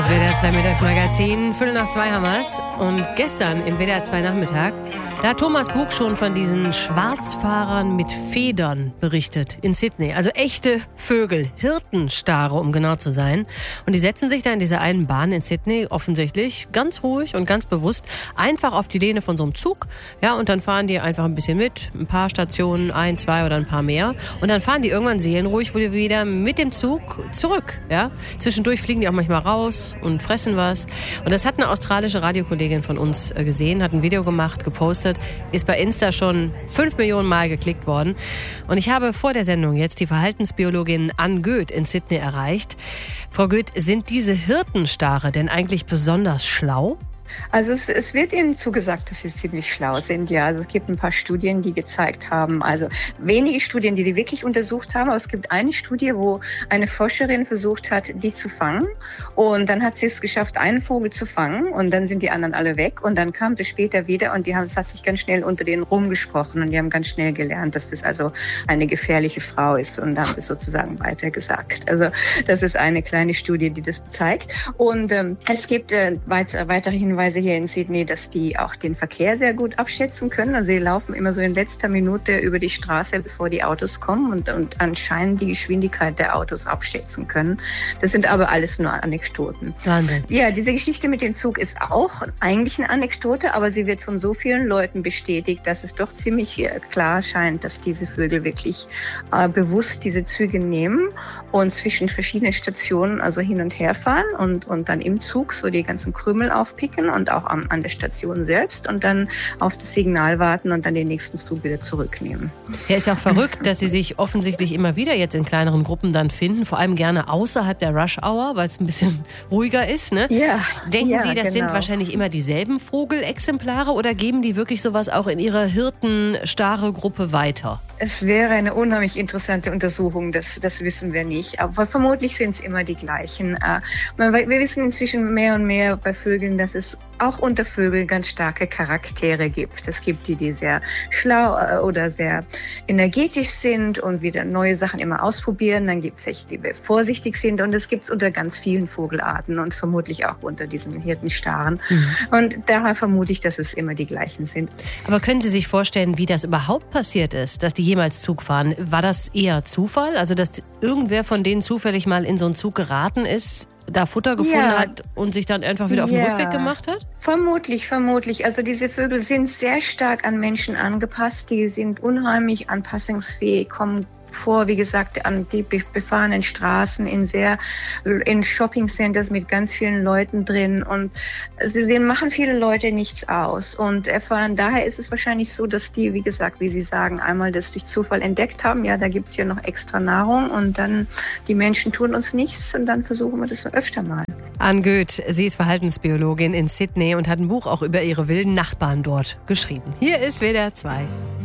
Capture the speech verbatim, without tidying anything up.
Das W D R zwei Mittagsmagazin, Viertel nach zwei haben wir's. Und gestern im W D R zwei Nachmittag, da hat Thomas Bug schon von diesen Schwarzfahrern mit Federn berichtet in Sydney. Also echte Vögel, Hirtenstare, um genau zu sein. Und die setzen sich da in dieser einen Bahn in Sydney offensichtlich ganz ruhig und ganz bewusst einfach auf die Lehne von so einem Zug. Ja, und dann fahren die einfach ein bisschen mit, ein paar Stationen, ein, zwei oder ein paar mehr. Und dann fahren die irgendwann seelenruhig wieder mit dem Zug zurück. Ja, zwischendurch fliegen die auch manchmal raus und fressen was. Und das hat eine australische Radiokollegin von uns gesehen, hat ein Video gemacht, gepostet, ist bei Insta schon fünf Millionen Mal geklickt worden. Und ich habe vor der Sendung jetzt die Verhaltensbiologin Ann Goeth in Sydney erreicht. Frau Goeth, sind diese Hirtenstare denn eigentlich besonders schlau? Also es, es wird ihnen zugesagt, dass sie ziemlich schlau sind, ja. Also es gibt ein paar Studien, die gezeigt haben, also wenige Studien, die die wirklich untersucht haben, aber es gibt eine Studie, wo eine Forscherin versucht hat, die zu fangen, und dann hat sie es geschafft, einen Vogel zu fangen, und dann sind die anderen alle weg, und dann kam sie später wieder, und die haben, es hat sich ganz schnell unter denen rumgesprochen, und die haben ganz schnell gelernt, dass das also eine gefährliche Frau ist, und haben das sozusagen weitergesagt. Also das ist eine kleine Studie, die das zeigt, und ähm, es gibt äh, weiter, weitere Hinweise hier in Sydney, dass die auch den Verkehr sehr gut abschätzen können. Also sie laufen immer so in letzter Minute über die Straße, bevor die Autos kommen, und, und anscheinend die Geschwindigkeit der Autos abschätzen können. Das sind aber alles nur Anekdoten. Wahnsinn. Ja, diese Geschichte mit dem Zug ist auch eigentlich eine Anekdote, aber sie wird von so vielen Leuten bestätigt, dass es doch ziemlich klar scheint, dass diese Vögel wirklich äh, bewusst diese Züge nehmen und zwischen verschiedenen Stationen also hin und her fahren und, und dann im Zug so die ganzen Krümel aufpicken und auch an, an der Station selbst und dann auf das Signal warten und dann den nächsten Zug wieder zurücknehmen. Ja, ist ja auch verrückt, dass sie sich offensichtlich immer wieder jetzt in kleineren Gruppen dann finden, vor allem gerne außerhalb der Rush-Hour, weil es ein bisschen ruhiger ist, ne? Ja. Denken ja, Sie, das genau. sind wahrscheinlich immer dieselben Vogelexemplare, oder geben die wirklich sowas auch in ihrer Hirtenstare-Gruppe weiter? Es wäre eine unheimlich interessante Untersuchung, das, das wissen wir nicht. Aber vermutlich sind es immer die gleichen. Wir wissen inzwischen mehr und mehr bei Vögeln, dass es auch unter Vögeln ganz starke Charaktere gibt. Es gibt die, die sehr schlau oder sehr energetisch sind und wieder neue Sachen immer ausprobieren. Dann gibt es welche, die vorsichtig sind. Und das gibt es unter ganz vielen Vogelarten und vermutlich auch unter diesen Hirtenstaren. Mhm. Und daher vermute ich, dass es immer die gleichen sind. Aber können Sie sich vorstellen, wie das überhaupt passiert ist, dass die jemals Zug fahren? War das eher Zufall? Also, dass irgendwer von denen zufällig mal in so einen Zug geraten ist, da Futter gefunden ja. hat und sich dann einfach wieder auf den ja. Rückweg gemacht hat? Vermutlich, vermutlich. Also diese Vögel sind sehr stark an Menschen angepasst. Die sind unheimlich anpassungsfähig, kommen vor, wie gesagt, an die befahrenen Straßen in sehr, in Shopping-Centers mit ganz vielen Leuten drin, und sie sehen, machen viele Leute nichts aus und erfahren, daher ist es wahrscheinlich so, dass die, wie gesagt, wie Sie sagen, einmal das durch Zufall entdeckt haben, ja, da gibt's ja noch extra Nahrung, und dann die Menschen tun uns nichts, und dann versuchen wir das so öfter mal. Ann Goeth, sie ist Verhaltensbiologin in Sydney und hat ein Buch auch über ihre wilden Nachbarn dort geschrieben. Hier ist W D R zwei.